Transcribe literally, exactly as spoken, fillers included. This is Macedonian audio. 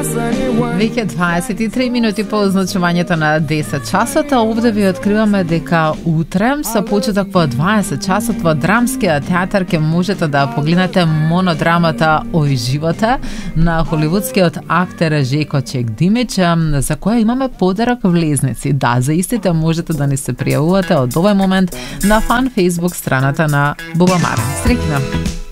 Веќе дваесет и три минути по означувањето на десет часот, а овде ви откриваме дека утре со почеток во дваесет часот во Драмскиот театар ќе можете да погледнете монодрамата Ој животе на холивудскиот актер Жеко Чекдимич, за која имаме подарок влезници. Да, за истите можете да ни се пријавувате од овој момент на фан Facebook страната на Бубамар. Среќна!